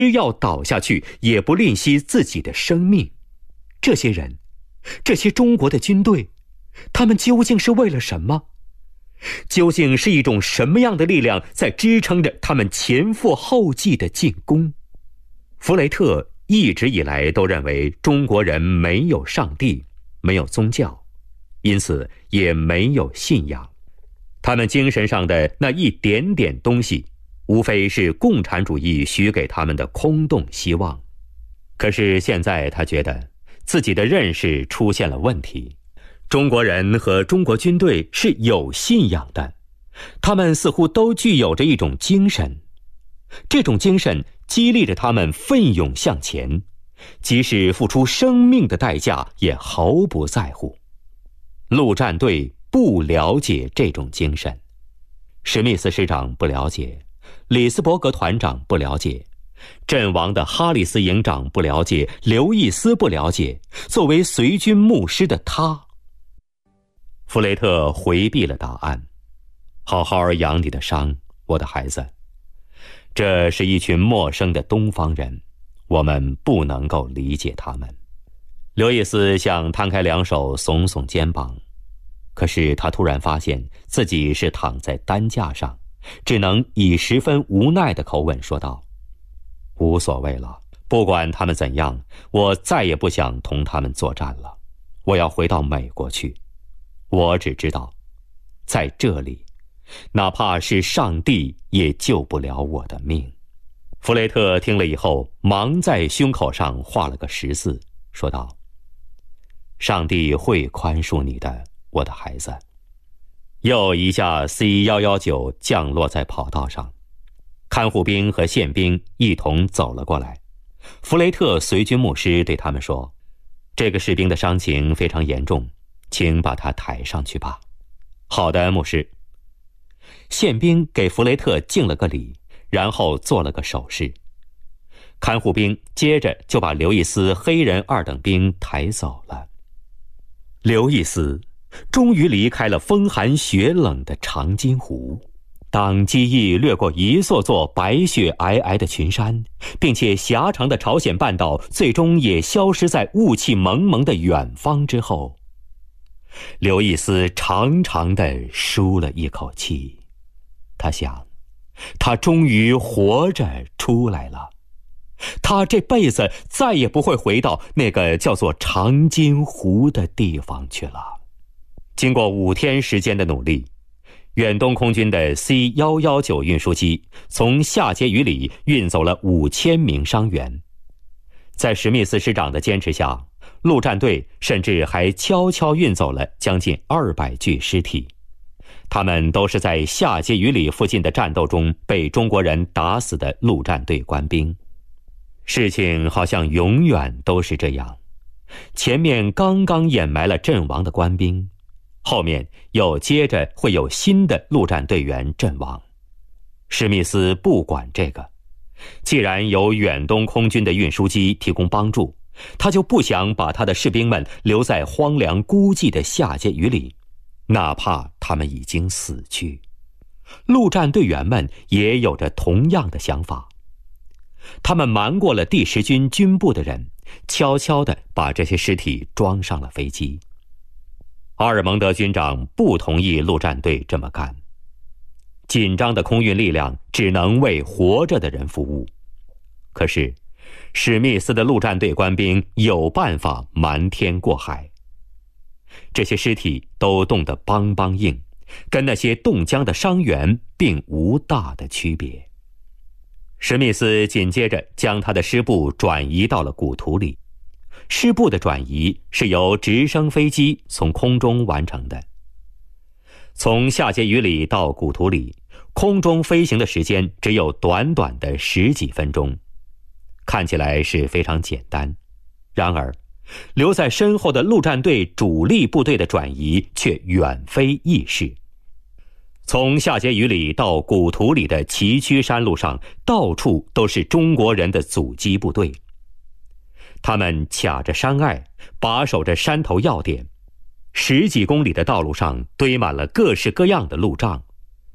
要倒下去也不吝惜自己的生命。这些人，这些中国的军队，他们究竟是为了什么？究竟是一种什么样的力量在支撑着他们前赴后继的进攻？弗雷特一直以来都认为中国人没有上帝，没有宗教，因此也没有信仰。他们精神上的那一点点东西，无非是共产主义许给他们的空洞希望。可是现在他觉得自己的认识出现了问题。中国人和中国军队是有信仰的，他们似乎都具有着一种精神，这种精神激励着他们奋勇向前，即使付出生命的代价也毫不在乎。陆战队不了解这种精神，史密斯师长不了解，里斯伯格团长不了解，阵亡的哈里斯营长不了解，刘易斯不了解，作为随军牧师的他。弗雷特回避了答案。好好养你的伤，我的孩子。这是一群陌生的东方人，我们不能够理解他们。刘易斯想摊开两手耸耸肩膀，可是他突然发现自己是躺在担架上，只能以十分无奈的口吻说道：无所谓了，不管他们怎样，我再也不想同他们作战了。我要回到美国去。我只知道，在这里，哪怕是上帝也救不了我的命。弗雷特听了以后，忙在胸口上画了个十字，说道：上帝会宽恕你的，我的孩子。又一架 C-119 降落在跑道上，看护兵和宪兵一同走了过来。弗雷特随军牧师对他们说：这个士兵的伤情非常严重，请把他抬上去吧。好的，牧师。宪兵给弗雷特敬了个礼，然后做了个手势。看护兵接着就把刘易斯黑人二等兵抬走了。刘易斯终于离开了风寒雪冷的长津湖。当机翼掠过一座座白雪皑皑的群山，并且狭长的朝鲜半岛最终也消失在雾气蒙蒙的远方之后，刘易斯长长地舒了一口气。他想，他终于活着出来了。他这辈子再也不会回到那个叫做长津湖的地方去了。经过5天时间的努力，远东空军的 C-119 运输机从夏杰雨里运走了5000名伤员。在史密斯师长的坚持下，陆战队甚至还悄悄运走了将近200具尸体。他们都是在夏杰雨里附近的战斗中被中国人打死的陆战队官兵。事情好像永远都是这样，前面刚刚掩埋了阵亡的官兵，后面又接着会有新的陆战队员阵亡。史密斯不管这个，既然有远东空军的运输机提供帮助，他就不想把他的士兵们留在荒凉孤寂的夏杰雨里，哪怕他们已经死去。陆战队员们也有着同样的想法。他们瞒过了第10军军部的人，悄悄地把这些尸体装上了飞机。阿尔蒙德军长不同意陆战队这么干。紧张的空运力量只能为活着的人服务。可是史密斯的陆战队官兵有办法瞒天过海。这些尸体都冻得梆梆硬，跟那些冻僵的伤员并无大的区别。史密斯紧接着将他的师部转移到了古图里。师部的转移是由直升飞机从空中完成的。从夏杰雨里到古图里，空中飞行的时间只有短短的10几分钟，看起来是非常简单。然而留在身后的陆战队主力部队的转移却远非易事。从夏杰雨里到古图里的崎岖山路上，到处都是中国人的阻击部队。他们卡着山隘，把守着山头要点。10几公里的道路上堆满了各式各样的路障。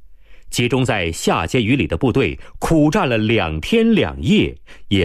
集中在下碣隅里的部队苦战了2天2夜，也